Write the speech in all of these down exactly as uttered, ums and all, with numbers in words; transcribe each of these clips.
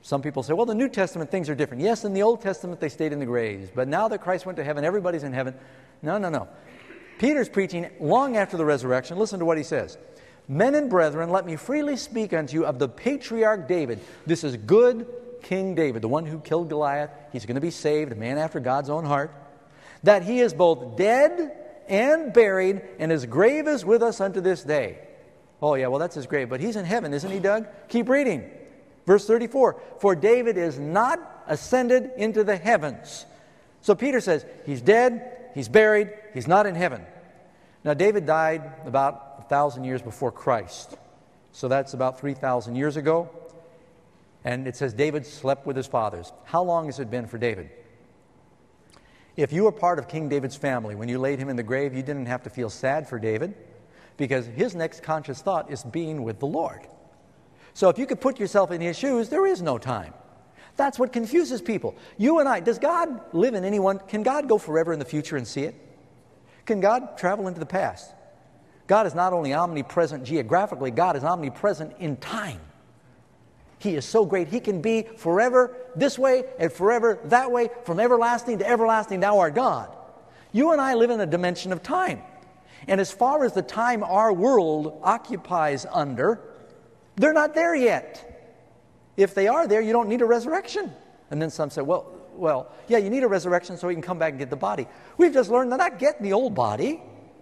Some people say, well, the New Testament things are different. Yes, in the Old Testament they stayed in the graves, but now that Christ went to heaven, everybody's in heaven. No, no, no. Peter's preaching long after the resurrection. Listen to what he says. Men and brethren, let me freely speak unto you of the patriarch David. This is good King David, the one who killed Goliath. He's going to be saved, a man after God's own heart. That he is both dead and buried, and his grave is with us unto this day. Oh yeah, well that's his grave, but he's in heaven, isn't he, Doug? Keep reading. Verse thirty-four, for David is not ascended into the heavens. So Peter says, he's dead, he's buried, he's not in heaven. Now David died about a thousand years before Christ. So that's about three thousand years ago. And it says David slept with his fathers. How long has it been for David? If you were part of King David's family, when you laid him in the grave, you didn't have to feel sad for David, because his next conscious thought is being with the Lord. So if you could put yourself in his shoes, there is no time. That's what confuses people. You and I, does God live in anyone? Can God go forever in the future and see it? Can God travel into the past? God is not only omnipresent geographically, God is omnipresent in time. He is so great. He can be forever this way and forever that way, from everlasting to everlasting, thou art God. You and I live in a dimension of time. And as far as the time our world occupies under, they're not there yet. If they are there, you don't need a resurrection. And then some say, well, well, yeah, you need a resurrection so he can come back and get the body. We've just learned they're not getting the old body.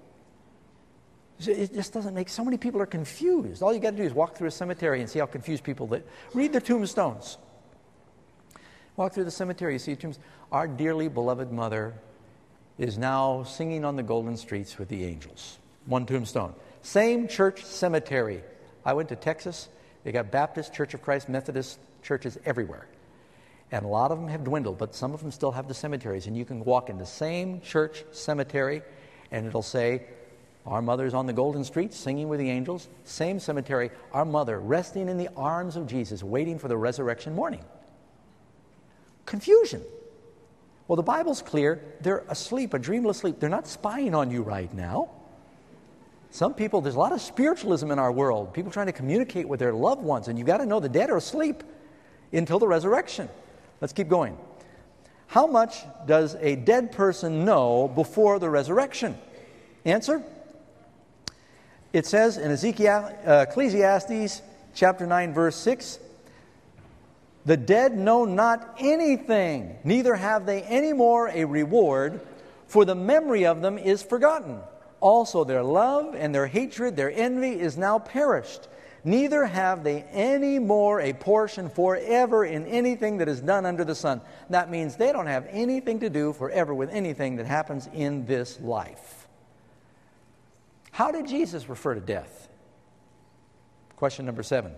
It just doesn't make, so many people are confused. All you got to do is walk through a cemetery and see how confused people live. Read the tombstones. Walk through the cemetery, you see tombstones. Our dearly beloved mother is now singing on the golden streets with the angels. One tombstone. Same church cemetery. I went to Texas. They got Baptist, Church of Christ, Methodist churches everywhere. And a lot of them have dwindled, but some of them still have the cemeteries. And you can walk in the same church cemetery, and it'll say, our mother's on the golden streets singing with the angels. Same cemetery, our mother resting in the arms of Jesus, waiting for the resurrection morning. Confusion. Well, the Bible's clear. They're asleep, a dreamless sleep. They're not spying on you right now. Some people, there's a lot of spiritualism in our world. People trying to communicate with their loved ones, and you've got to know the dead are asleep until the resurrection. Let's keep going. How much does a dead person know before the resurrection? Answer? It says in Ezekiel, uh, Ecclesiastes chapter nine, verse six, the dead know not anything, neither have they any more a reward, for the memory of them is forgotten. Also their love and their hatred, their envy is now perished. Neither have they any more a portion forever in anything that is done under the sun. That means they don't have anything to do forever with anything that happens in this life. How did Jesus refer to death? Question number seven.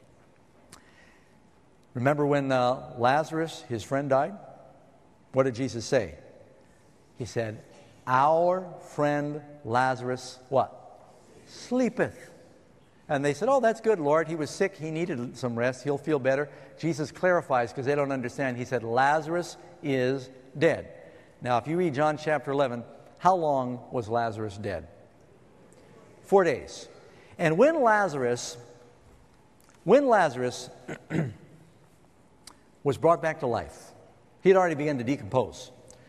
Remember when uh, Lazarus, his friend, died? What did Jesus say? He said, our friend Lazarus, what? Sleepeth. And they said, oh, that's good, Lord. He was sick. He needed some rest. He'll feel better. Jesus clarifies because they don't understand. He said, Lazarus is dead. Now, if you read John chapter eleven, how long was Lazarus dead? Four days. And when Lazarus, when Lazarus was brought back to life, he had already begun to decompose.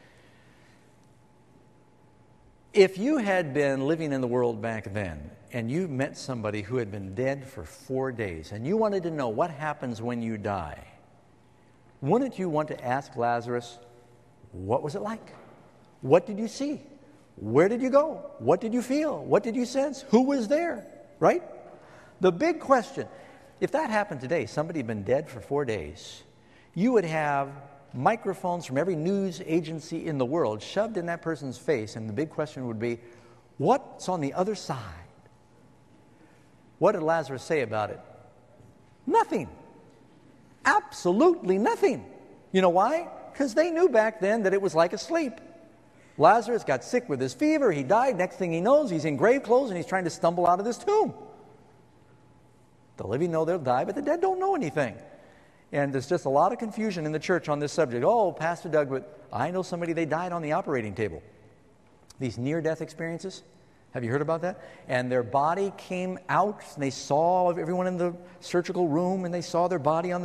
If you had been living in the world back then, and you met somebody who had been dead for four days, and you wanted to know what happens when you die, wouldn't you want to ask Lazarus, what was it like? What did you see? Where did you go? What did you feel? What did you sense? Who was there? Right? The big question, if that happened today, somebody had been dead for four days, you would have microphones from every news agency in the world shoved in that person's face, and the big question would be, what's on the other side? What did Lazarus say about it? Nothing. Absolutely nothing. You know why? Because they knew back then that it was like a sleep. Lazarus got sick with his fever. He died. Next thing he knows, he's in grave clothes and he's trying to stumble out of this tomb. The living know they'll die, but the dead don't know anything. And there's just a lot of confusion in the church on this subject. Oh, Pastor Doug, but I know somebody, they died on the operating table. These near-death experiences. Have you heard about that? And their body came out, and they saw everyone in the surgical room, and they saw their body on the